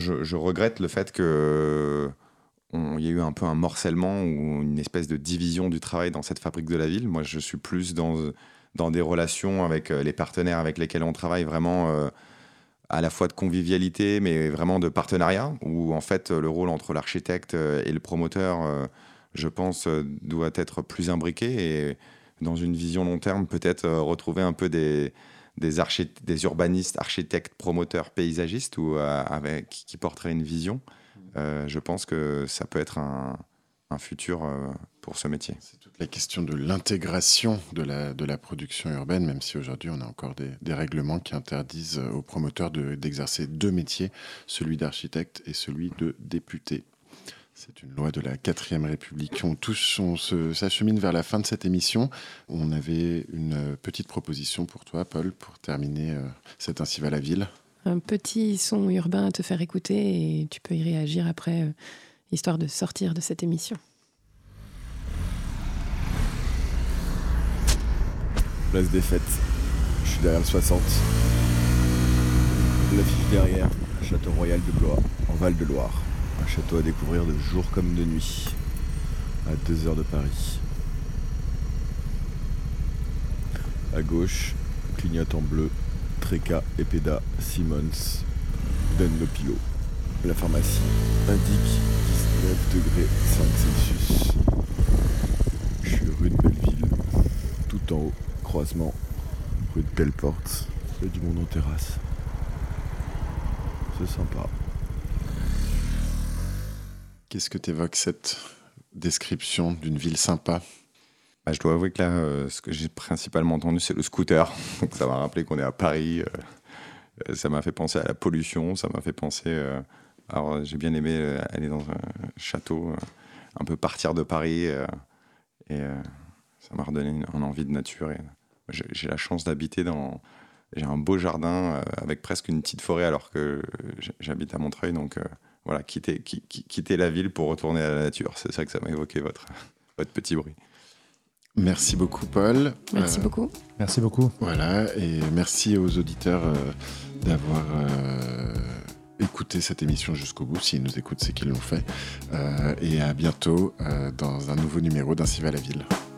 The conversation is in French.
je regrette le fait que il y a eu un peu un morcellement ou une espèce de division du travail dans cette fabrique de la ville. Moi, je suis plus dans des relations avec les partenaires avec lesquels on travaille, vraiment à la fois de convivialité, mais vraiment de partenariat, où en fait le rôle entre l'architecte et le promoteur, je pense, doit être plus imbriqué. Et dans une vision long terme, peut-être retrouver un peu des urbanistes, architectes, promoteurs, paysagistes qui porteraient une vision. Je pense que ça peut être un futur pour ce métier. C'est toute la question de l'intégration de la production urbaine, même si aujourd'hui on a encore des règlements qui interdisent aux promoteurs d'exercer 2 métiers, celui d'architecte et celui de député. C'est une loi de la 4e République. On s'achemine vers la fin de cette émission. On avait une petite proposition pour toi, Paul, pour terminer cet Ainsi va la ville. Un petit son urbain à te faire écouter et tu peux y réagir après, histoire de sortir de cette émission. Place des Fêtes. Je suis derrière le 60. L'affiche derrière, Château Royal de Blois, en Val-de-Loire. Un château à découvrir de jour comme de nuit, à 2 heures de Paris. À gauche, clignote en bleu, Tréca, Epeda, Simmons, Dunlopio. La pharmacie indique 19 degrés 5 Celsius. Je suis rue de Belleville, tout en haut, croisement, rue de Belleporte. Il y a du monde en terrasse. C'est sympa. Qu'est-ce que t'évoque cette description d'une ville sympa ? Je dois avouer que là, ce que j'ai principalement entendu, c'est le scooter. Donc ça m'a rappelé qu'on est à Paris. Ça m'a fait penser à la pollution. Ça m'a fait penser... alors, j'ai bien aimé aller dans un château, un peu partir de Paris. Et ça m'a redonné une envie de nature. Et j'ai la chance d'habiter dans... J'ai un beau jardin avec presque une petite forêt alors que j'habite à Montreuil. Donc voilà, quitter la ville pour retourner à la nature. C'est ça que ça m'a évoqué, votre petit bruit. Merci beaucoup, Paul. Merci beaucoup. Merci beaucoup. Voilà, et merci aux auditeurs d'avoir écouté cette émission jusqu'au bout. S'ils nous écoutent, c'est qu'ils l'ont fait. Et à bientôt dans un nouveau numéro d'Ainsi va la ville.